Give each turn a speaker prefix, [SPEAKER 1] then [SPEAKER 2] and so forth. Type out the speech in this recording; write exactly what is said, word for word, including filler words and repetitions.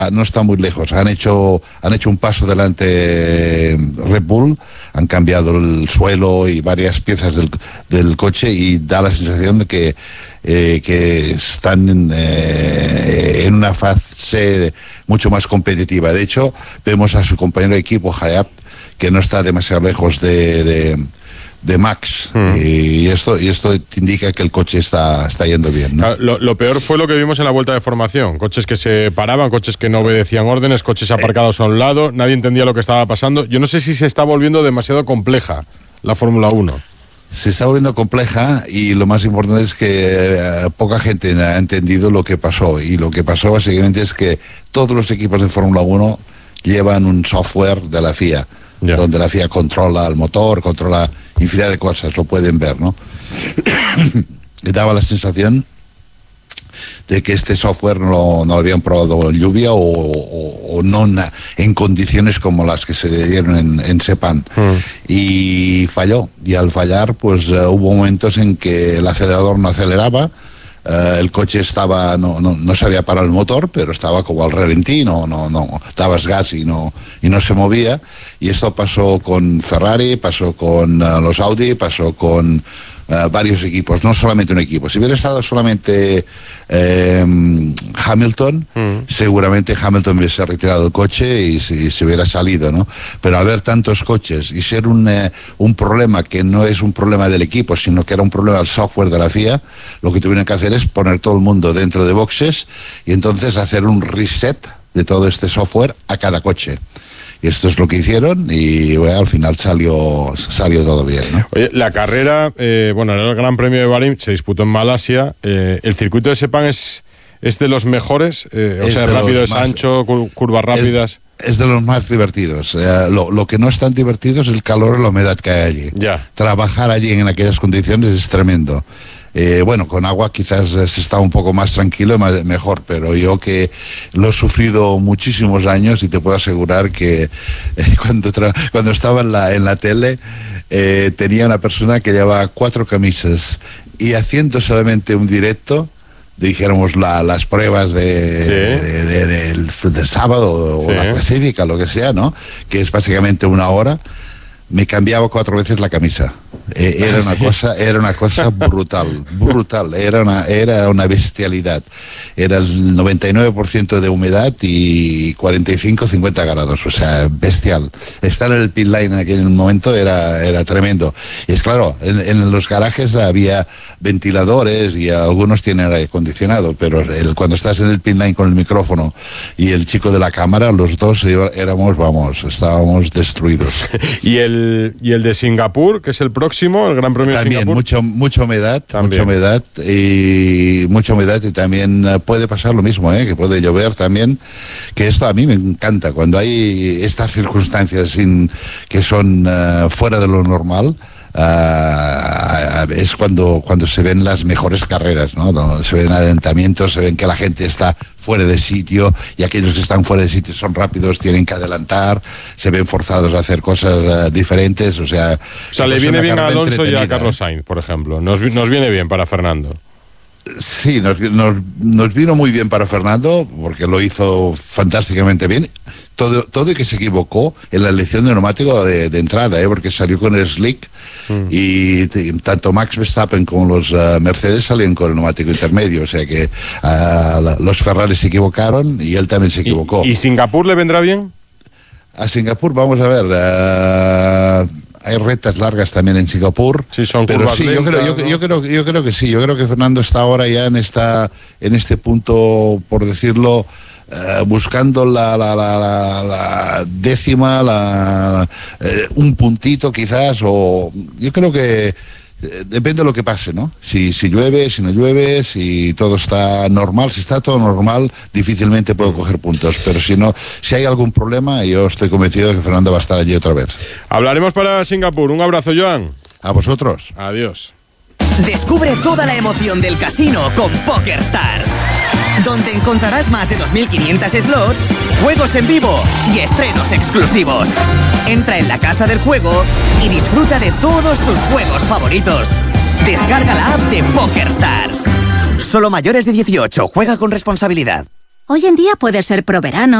[SPEAKER 1] no está muy lejos. Han hecho, han hecho un paso delante Red Bull, han cambiado el suelo y varias piezas del, del coche y da la sensación de que, eh, que están en, eh, en una fase mucho más competitiva. De hecho, vemos a su compañero de equipo, Hayat, que no está demasiado lejos de... de de Max, mm. y esto y esto te indica que el coche está, está yendo bien, ¿no?
[SPEAKER 2] Lo, lo peor fue lo que vimos en la vuelta de formación, coches que se paraban, coches que no obedecían órdenes, coches aparcados a un lado, nadie entendía lo que estaba pasando. Yo no sé si se está volviendo demasiado compleja la Fórmula uno.
[SPEAKER 1] Se está volviendo compleja y lo más importante es que eh, poca gente ha entendido lo que pasó, y lo que pasó básicamente es que todos los equipos de Fórmula uno llevan un software de la F I A, yeah. donde la F I A controla el motor, controla infinidad de cosas, lo pueden ver, ¿no? Y daba la sensación de que este software no lo, no lo habían probado en lluvia o, o, o no na, en condiciones como las que se dieron en, en Sepang. Mm. Y falló, y al fallar pues uh, hubo momentos en que el acelerador no aceleraba, uh, el coche estaba, no, no, no sabía parar el motor, pero estaba como al ralentí, no, no, no, dabas gas y no, y no se movía. Y esto pasó con Ferrari, pasó con uh, los Audi, pasó con uh, varios equipos, no solamente un equipo. Si hubiera estado solamente eh, Hamilton, mm. seguramente Hamilton hubiese retirado el coche y se, y se hubiera salido, ¿no? Pero al ver tantos coches y ser un, eh, un problema que no es un problema del equipo, sino que era un problema del software de la F I A, lo que tuvieron que hacer es poner todo el mundo dentro de boxes y entonces hacer un reset de todo este software a cada coche. Y esto es lo que hicieron y bueno, al final salió salió todo bien, ¿no?
[SPEAKER 2] Oye, la carrera, eh, bueno, era el Gran Premio de Bahrein, se disputó en Malasia. Eh, el circuito de Sepang es, es de los mejores, eh, o es sea, rápido, es más, ancho, curvas rápidas.
[SPEAKER 1] Es, es de los más divertidos. Eh, lo, lo que no es tan divertido es el calor y la humedad que hay allí.
[SPEAKER 2] Ya.
[SPEAKER 1] Trabajar allí en aquellas condiciones es tremendo. Eh, bueno, con agua quizás se está un poco más tranquilo y más, mejor, pero yo que lo he sufrido muchísimos años y te puedo asegurar que eh, cuando, tra- cuando estaba en la, en la tele eh, tenía una persona que llevaba cuatro camisas y haciendo solamente un directo, dijéramos la, las pruebas de, sí. de, de, de, del, del sábado o sí. la clasifica, lo que sea, ¿no? Que es básicamente una hora. Me cambiaba cuatro veces la camisa. Eh, era una cosa, era una cosa brutal, brutal. Era una, era una bestialidad. Era el noventa y nueve por ciento de humedad y cuarenta y cinco, cincuenta grados. O sea, bestial. Estar en el pit line en aquel momento era, era tremendo. Y es claro, en, en los garajes había ventiladores y algunos tienen aire acondicionado, pero el, cuando estás en el pit line con el micrófono y el chico de la cámara, los dos éramos, vamos, estábamos destruidos.
[SPEAKER 2] Y el y el de Singapur, que es el próximo, el Gran Premio
[SPEAKER 1] también,
[SPEAKER 2] de Singapur.
[SPEAKER 1] Mucho, mucha humedad,
[SPEAKER 2] también.
[SPEAKER 1] mucha humedad y mucha humedad y también uh, puede pasar lo mismo, ¿eh? Que puede llover también, que esto a mí me encanta, cuando hay estas circunstancias sin, que son uh, fuera de lo normal. Uh, es cuando cuando se ven las mejores carreras, ¿no? Donde se ven adentamientos, se ven que la gente está fuera de sitio y aquellos que están fuera de sitio son rápidos, tienen que adelantar, se ven forzados a hacer cosas uh, diferentes, o sea...
[SPEAKER 2] O sea, le viene bien a Alonso y a Carlos Sainz, por ejemplo. Nos, nos viene bien para Fernando.
[SPEAKER 1] Sí, nos, nos, nos vino muy bien para Fernando, porque lo hizo fantásticamente bien. Todo, todo y que se equivocó en la elección de neumático de, de entrada, ¿eh? Porque salió con el slick mm. y, y tanto Max Verstappen como los uh, Mercedes salían con el neumático intermedio, o sea que uh, la, los Ferrari se equivocaron y él también se equivocó.
[SPEAKER 2] ¿Y, y Singapur le vendrá bien?
[SPEAKER 1] A Singapur, vamos a ver... Uh, hay rectas largas también en Singapur,
[SPEAKER 2] sí, son
[SPEAKER 1] pero sí,
[SPEAKER 2] lentas,
[SPEAKER 1] yo creo, yo,
[SPEAKER 2] ¿no?
[SPEAKER 1] yo creo, yo creo que sí, yo creo que Fernando está ahora ya en esta, en este punto, por decirlo, uh, buscando la, la, la, la, la décima, la, eh, un puntito quizás, o yo creo que depende de lo que pase, ¿no? Si, si llueve, si no llueve, si todo está normal, si está todo normal, difícilmente puedo coger puntos, pero si no, si hay algún problema, yo estoy convencido de que Fernando va a estar allí otra vez.
[SPEAKER 2] Hablaremos para Singapur. Un abrazo, Joan.
[SPEAKER 1] A vosotros.
[SPEAKER 2] Adiós.
[SPEAKER 3] Descubre toda la emoción del casino con PokerStars, donde encontrarás más de dos mil quinientos slots, juegos en vivo y estrenos exclusivos. Entra en la casa del juego y disfruta de todos tus juegos favoritos. Descarga la app de PokerStars. Solo mayores de dieciocho, juega con responsabilidad.
[SPEAKER 4] Hoy en día puede ser pro verano,